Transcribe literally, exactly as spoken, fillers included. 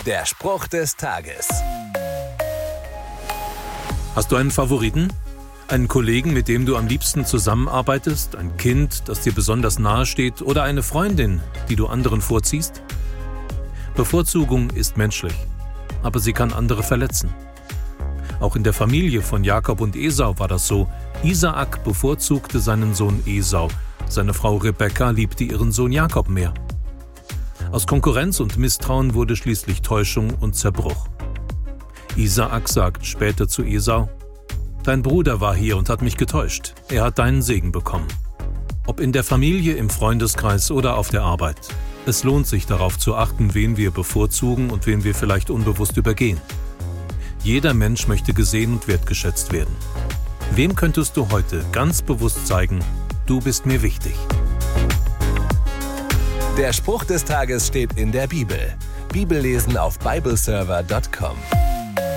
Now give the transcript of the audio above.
Der Spruch des Tages. Hast du einen Favoriten? Einen Kollegen, mit dem du am liebsten zusammenarbeitest? Ein Kind, das dir besonders nahe steht? Oder eine Freundin, die du anderen vorziehst? Bevorzugung ist menschlich, aber sie kann andere verletzen. Auch in der Familie von Jakob und Esau war das so. Isaak bevorzugte seinen Sohn Esau. Seine Frau Rebekka liebte ihren Sohn Jakob mehr. Aus Konkurrenz und Misstrauen wurde schließlich Täuschung und Zerbruch. Isaak sagt später zu Esau: Dein Bruder war hier und hat mich getäuscht. Er hat deinen Segen bekommen. Ob in der Familie, im Freundeskreis oder auf der Arbeit. Es lohnt sich darauf zu achten, wen wir bevorzugen und wen wir vielleicht unbewusst übergehen. Jeder Mensch möchte gesehen und wertgeschätzt werden. Wem könntest du heute ganz bewusst zeigen, du bist mir wichtig? Der Spruch des Tages steht in der Bibel. Bibellesen auf bibleserver punkt com.